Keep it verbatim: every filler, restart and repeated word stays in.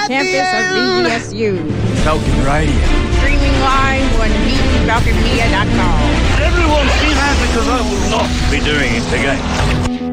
campus of V G S U. Falcon Radio. Streaming live on v g falcon media dot com. Everyone be happy because I will not be doing it again.